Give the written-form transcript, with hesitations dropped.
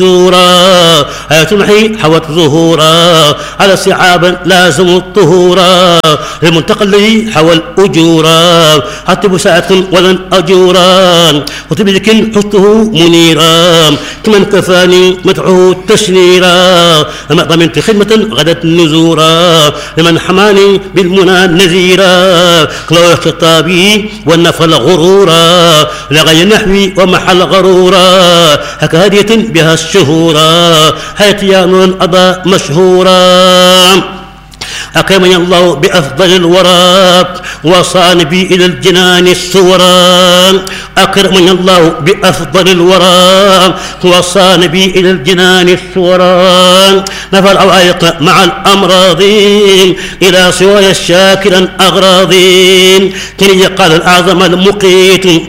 زورا حياة المحي حوت ظهورا على استيعابا لازم الطهورا المنتقى الذي حوى الأجورا حتى بساعة ولن أجورا وتبذك حسته منيرا كمن كفاني مدعو تشنيرا لما ضمنت خدمة غدت نزورا لمن حماني بالمنى نزيرا كلا خطابي والنفل غرورا لغي نحوي ومحل غرورا هكهدية بها الشهورا حياتيان أضاء مشهورا أكرمني الله بأفضل الورى وصان بي إلى الجنان السورا أكرمني الله بأفضل الورى وصان بي إلى الجنان السورا نفى العوائق مع الأمراض إلى سواي الشاكرا أغراضين كني قال الأعظم المقيت